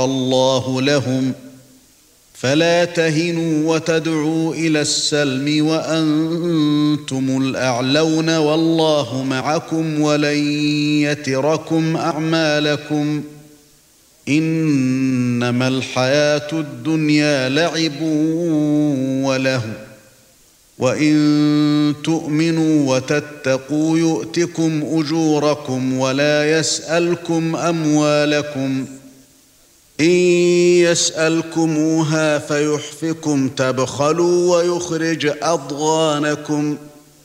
الله لهم فلا تهنوا وتدعوا إلى السلم وأنتم الأعلون والله معكم ولن يتركم أعمالكم إنما الحياة الدنيا لعب وله وإن تؤمنوا وتتقوا يؤتكم أجوركم ولا يسألكم أموالكم إن يسألكموها فيحفكم تبخلوا ويخرج أضغانكم